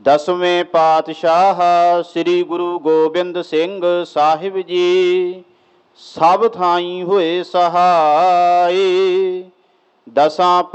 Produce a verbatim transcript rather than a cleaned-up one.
ਦਸਵੇਂ ਪਾਤਸ਼ਾਹ ਸ੍ਰੀ ਗੁਰੂ ਗੋਬਿੰਦ ਸਿੰਘ ਸਾਹਿਬ ਜੀ ਸਭ ਥਾਈਂ ਹੋਏ ਸਹਾਈ। ਦਸਾਂ